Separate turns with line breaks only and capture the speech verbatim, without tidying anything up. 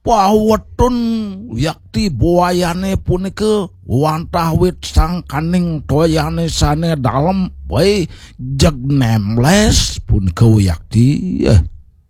pawetun yakti buayane punika wantah wit sang kaning toyane sane dalem bae jeg nemles punika yakti eh.